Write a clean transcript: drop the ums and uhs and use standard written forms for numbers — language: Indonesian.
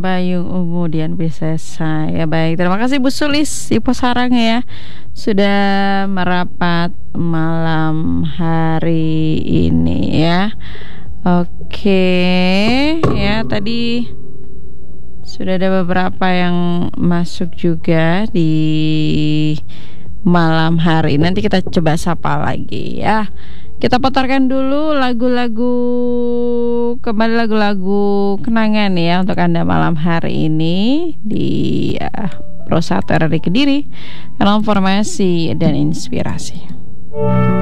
Bayung Ungu Dian Piscesa. Ya baik, terima kasih Bu Sulis di Posarang ya, sudah merapat malam hari ini ya. Oke, ya tadi sudah ada beberapa yang masuk juga di malam hari. Nanti kita coba sapa lagi ya. Kita putarkan dulu kembali lagu-lagu kenangan ya untuk Anda malam hari ini di Pro 1 RRI Kediri, kanal informasi dan inspirasi.